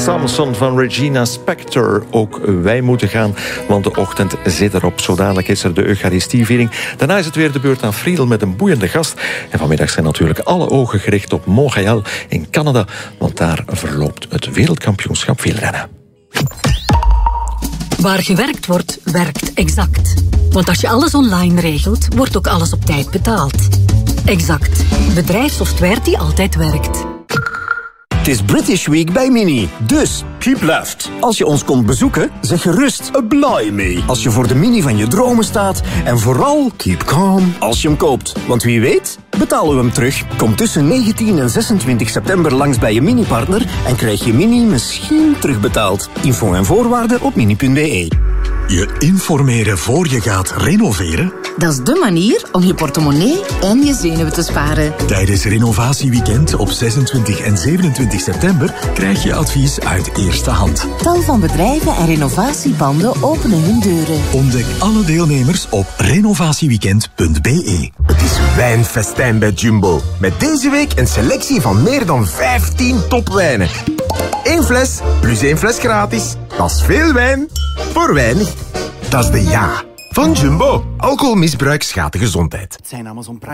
Samson van Regina Spektor. Ook wij moeten gaan, want de ochtend zit erop. Zo dadelijk is er de Eucharistieviering. Daarna is het weer de beurt aan Friedel met een boeiende gast. En vanmiddag zijn natuurlijk alle ogen gericht op Montréal in Canada, want daar verloopt het wereldkampioenschap wielrennen. Waar gewerkt wordt, werkt Exact. Want als je alles online regelt, wordt ook alles op tijd betaald. Exact. Bedrijfssoftware die altijd werkt. Het is British Week bij Mini. Dus, keep left. Als je ons komt bezoeken, zeg gerust blimey. Als je voor de Mini van je dromen staat. En vooral, keep calm als je hem koopt. Want wie weet, betalen we hem terug. Kom tussen 19 en 26 september langs bij je Mini-partner en krijg je Mini misschien terugbetaald. Info en voorwaarden op mini.be. Je informeren voor je gaat renoveren? Dat is de manier om je portemonnee en je zenuwen te sparen. Tijdens Renovatieweekend op 26 en 27 september krijg je advies uit eerste hand. Tal van bedrijven en renovatiepanden openen hun deuren. Ontdek alle deelnemers op renovatieweekend.be. Het is wijnfestijn bij Jumbo. Met deze week een selectie van meer dan 15 topwijnen. 1 fles plus 1 fles gratis. Dat is veel wijn voor weinig. Dat is de ja van Jumbo. Alcoholmisbruik schaadt de gezondheid. Het zijn Amazon Prime.